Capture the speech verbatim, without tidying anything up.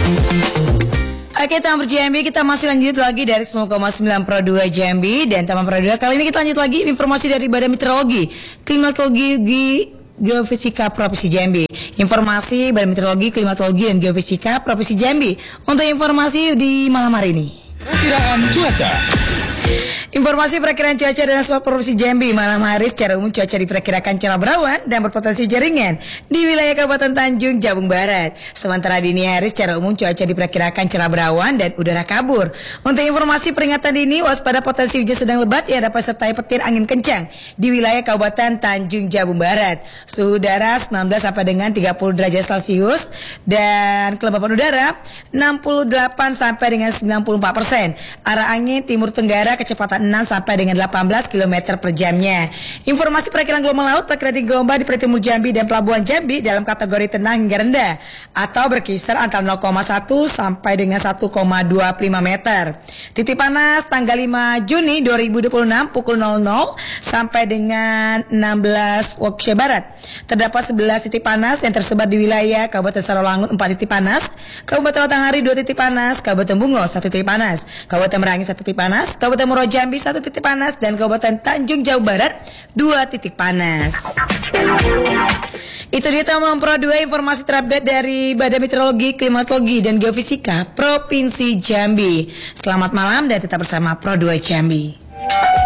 Oke, Taman Jambi, kita masih lanjut lagi dari sembilan koma sembilan Pro dua Jambi. Dan Taman Pro dua kali ini kita lanjut lagi informasi dari Badan Meteorologi, Klimatologi, Geofisika Provinsi Jambi. Informasi Badan Meteorologi, Klimatologi, dan Geofisika Provinsi Jambi untuk informasi di malam hari ini. Perkiraan cuaca. Informasi perakiraan cuaca dan suatu Provinsi Jambi malam hari secara umum cuaca diperkirakan cerah berawan dan berpotensi jaringan di wilayah Kabupaten Tanjung Jabung Barat. Sementara dini hari secara umum cuaca diperkirakan cerah berawan dan udara kabur. Untuk informasi peringatan dini waspada potensi hujan sedang lebat yang dapat sertai petir angin kencang di wilayah Kabupaten Tanjung Jabung Barat. Suhu udara sembilan belas sampai dengan tiga puluh derajat Celcius dan kelembapan udara enam puluh delapan sampai dengan sembilan puluh empat persen. Arah angin timur tenggara kecepatan enam sampai dengan delapan belas kilometer per jamnya. Informasi perakiraan gelombang laut, perakiraan tinggi gelombang di Perairan Timur Jambi dan Pelabuhan Jambi dalam kategori tenang hingga rendah atau berkisar antara nol koma satu sampai dengan satu koma dua puluh lima meter. Titik panas tanggal lima Juni dua ribu dua puluh enam pukul nol nol sampai dengan enam belas waktu Indonesia Barat. Terdapat sebelas titik panas yang tersebar di wilayah Kabupaten Sarolangun empat titik panas, Kabupaten Batanghari dua titik panas, Kabupaten Bungo satu titik panas, Kabupaten Merangin satu titik panas, Kabupaten Muaro Jambi satu titik panas, dan Kabupaten Tanjung Jabung Barat dua titik panas. Itu dia Taman Pro dua informasi terupdate dari Badan Meteorologi, Klimatologi, dan Geofisika Provinsi Jambi. Selamat malam dan tetap bersama Pro dua Jambi.